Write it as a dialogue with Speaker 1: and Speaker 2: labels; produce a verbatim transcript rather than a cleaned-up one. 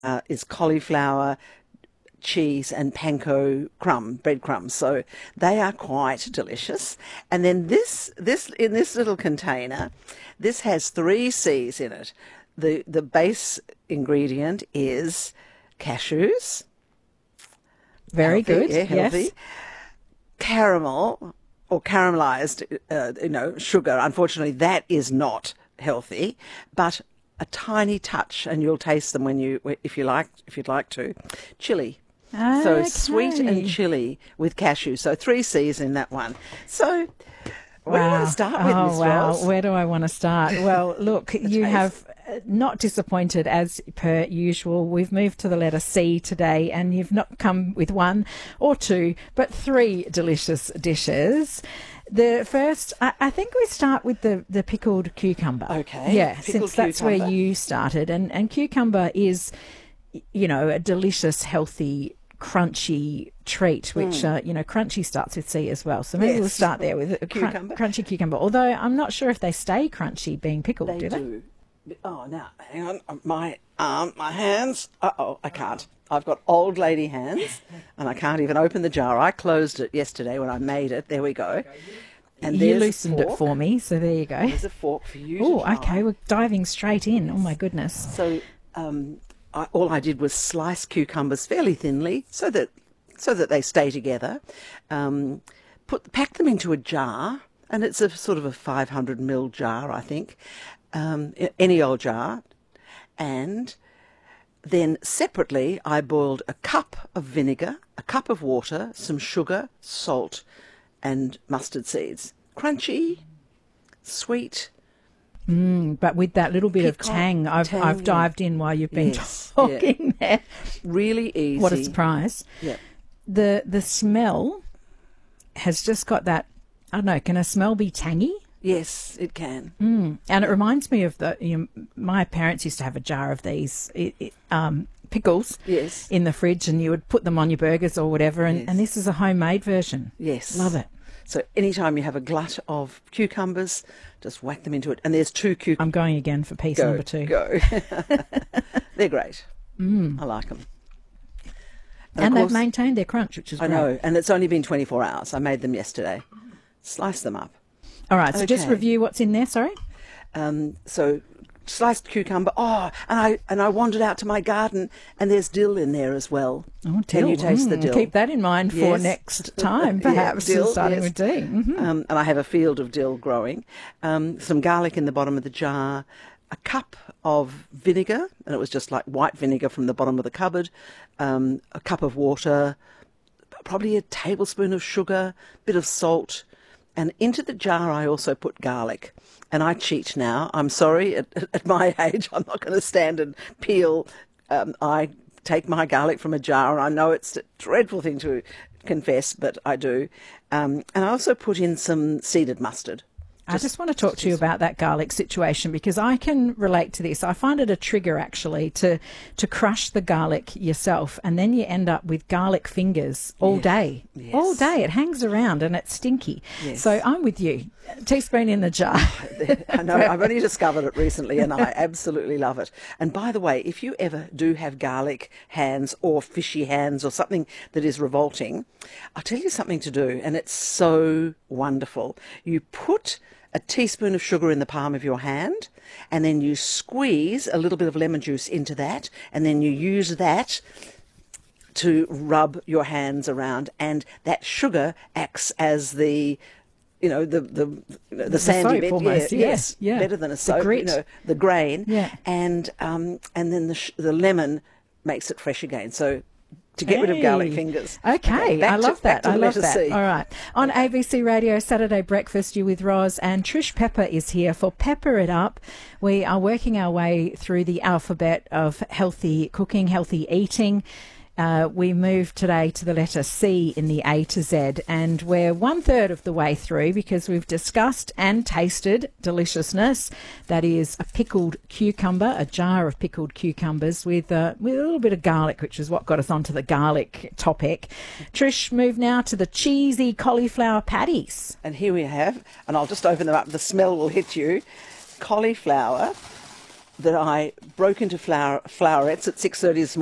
Speaker 1: uh, is cauliflower, cheese and panko crumb, breadcrumbs. So they are quite delicious. And then this, this in this little container, this has three C's in it. The, the base ingredient is cashews.
Speaker 2: Very
Speaker 1: healthy,
Speaker 2: good.
Speaker 1: Yeah, healthy.
Speaker 2: Yes.
Speaker 1: Caramel or caramelized, uh, you know, sugar. Unfortunately, that is not healthy, but a tiny touch, and you'll taste them when you, if you like, if you'd like to, chili.
Speaker 2: Okay.
Speaker 1: So sweet and chili with cashew. So three C's in that one. So where
Speaker 2: wow.
Speaker 1: do I start with,
Speaker 2: oh,
Speaker 1: Miss
Speaker 2: wow.
Speaker 1: Ross?
Speaker 2: Where do I want to start? Well, look, you have not disappointed as per usual. We've moved to the letter C today, and you've not come with one or two, but three delicious dishes. The first, I, I think we start with the, the pickled cucumber.
Speaker 1: Okay.
Speaker 2: Yeah,
Speaker 1: Pickled
Speaker 2: since that's
Speaker 1: cucumber.
Speaker 2: where you started. And, and cucumber is, you know, a delicious, healthy, crunchy treat, which, mm. uh, you know, crunchy starts with C as well. So maybe
Speaker 1: yes.
Speaker 2: we'll start there with a
Speaker 1: cucumber.
Speaker 2: Cr- crunchy cucumber. Although I'm not sure if they stay crunchy being pickled,
Speaker 1: They
Speaker 2: do they?
Speaker 1: do. Oh, now, hang on. My arm, my hands. Uh-oh, I can't. I've got old lady hands, and I can't even open the jar. I closed it yesterday when I made it. There we go. And
Speaker 2: you loosened it for me, so there you go.
Speaker 1: There's a fork for you.
Speaker 2: Oh, okay. We're diving straight in. Oh, my goodness.
Speaker 1: So um, I, all I did was slice cucumbers fairly thinly so that so that they stay together. Um, put pack them into a jar, and it's a sort of a five hundred mil jar, I think, um, any old jar. And then separately, I boiled a cup of vinegar, a cup of water, some sugar, salt, and mustard seeds. Crunchy, sweet.
Speaker 2: Mm, but with that little bit
Speaker 1: Piquant
Speaker 2: of tang, I've,
Speaker 1: tang,
Speaker 2: I've
Speaker 1: yeah.
Speaker 2: dived in while you've been
Speaker 1: Yes,
Speaker 2: talking
Speaker 1: yeah.
Speaker 2: there.
Speaker 1: Really easy.
Speaker 2: What a surprise.
Speaker 1: Yeah.
Speaker 2: The, the smell has just got that, I don't know, can a smell be tangy?
Speaker 1: Yes, it can.
Speaker 2: Mm. And it reminds me of the, you know, my parents used to have a jar of these it, it, um, pickles
Speaker 1: Yes.
Speaker 2: in the fridge, and you would put them on your burgers or whatever, and,
Speaker 1: Yes.
Speaker 2: and this is a homemade version.
Speaker 1: Yes.
Speaker 2: Love it.
Speaker 1: So anytime you have a glut of cucumbers, just whack them into it. And there's two cucumbers.
Speaker 2: I'm going again for piece
Speaker 1: go,
Speaker 2: number two.
Speaker 1: Go. They're great.
Speaker 2: Mm.
Speaker 1: I like them.
Speaker 2: And,
Speaker 1: and
Speaker 2: they've
Speaker 1: course,
Speaker 2: maintained their crunch, which is
Speaker 1: I
Speaker 2: great.
Speaker 1: know. And it's only been twenty-four hours. I made them yesterday. Slice them up.
Speaker 2: All right, so just
Speaker 1: Okay.
Speaker 2: review what's in there, sorry.
Speaker 1: Um, so sliced cucumber. Oh, and I and I wandered out to my garden, and there's dill in there as well.
Speaker 2: Oh,
Speaker 1: Can you
Speaker 2: dill.
Speaker 1: taste the
Speaker 2: Mm,
Speaker 1: dill?
Speaker 2: Keep that in mind for
Speaker 1: Yes.
Speaker 2: next time,
Speaker 1: Yeah,
Speaker 2: perhaps,
Speaker 1: dill,
Speaker 2: starting
Speaker 1: yes.
Speaker 2: with D. Mm-hmm.
Speaker 1: Um, and I have a field of dill growing. Um, some garlic in the bottom of the jar, a cup of vinegar, and it was just like white vinegar from the bottom of the cupboard, um, a cup of water, probably a tablespoon of sugar, bit of salt, and into the jar I also put garlic. And I cheat now. I'm sorry, at, at my age, I'm not going to stand and peel. Um, I take my garlic from a jar, and I know it's a dreadful thing to confess, but I do. Um, and I also put in some seeded mustard.
Speaker 2: I just want to talk to you about that garlic situation, because I can relate to this. I find it a trigger, actually, to to crush the garlic yourself, and then you end up with garlic fingers all
Speaker 1: Yes.
Speaker 2: day.
Speaker 1: Yes.
Speaker 2: All day. It hangs around and it's stinky.
Speaker 1: Yes.
Speaker 2: So I'm with you. Teaspoon in the jar.
Speaker 1: I know, I've only discovered it recently, and I absolutely love it. And by the way, if you ever do have garlic hands or fishy hands or something that is revolting, I'll tell you something to do, and it's so wonderful. You put a teaspoon of sugar in the palm of your hand, and then you squeeze a little bit of lemon juice into that, and then you use that to rub your hands around, and that sugar acts as the, you know, the the the, the sandy
Speaker 2: soap
Speaker 1: bit,
Speaker 2: almost,
Speaker 1: yeah,
Speaker 2: yeah,
Speaker 1: yes,
Speaker 2: yeah.
Speaker 1: better than a
Speaker 2: The
Speaker 1: soap,
Speaker 2: grit.
Speaker 1: you know, the grain,
Speaker 2: Yeah.
Speaker 1: and um, and then the sh- the lemon makes it fresh again. So to get rid of garlic
Speaker 2: Hey.
Speaker 1: fingers.
Speaker 2: Okay,
Speaker 1: back
Speaker 2: I
Speaker 1: to-
Speaker 2: love
Speaker 1: back
Speaker 2: that.
Speaker 1: to
Speaker 2: I
Speaker 1: the
Speaker 2: love
Speaker 1: letter
Speaker 2: that.
Speaker 1: C.
Speaker 2: All right. On A B C Radio Saturday Breakfast, you with Roz, and Trish Pepper is here for Pepper It Up. We are working our way through the alphabet of healthy cooking, healthy eating. Uh, we moved today to the letter C in the A to Z, and we're one third of the way through because we've discussed and tasted deliciousness. That is a pickled cucumber, a jar of pickled cucumbers with, uh, with a little bit of garlic, which is what got us onto the garlic topic. Trish, move now to the cheesy cauliflower patties.
Speaker 1: And here we have, and I'll just open them up. The smell will hit you. Cauliflower, that I broke into flower, flowerets at six thirty this morning.